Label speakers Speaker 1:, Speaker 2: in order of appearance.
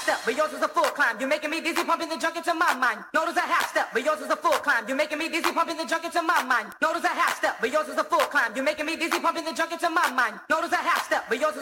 Speaker 1: step, but yours is a full climb. You're making me dizzy, pumping the junk into my mind. Notice a half step, but yours is a full climb. You're making me dizzy, pumping the junk into my mind. Notice a half step, but yours is a full climb. You're making me dizzy, pumping the junk into my mind. Notice a half step, but yours is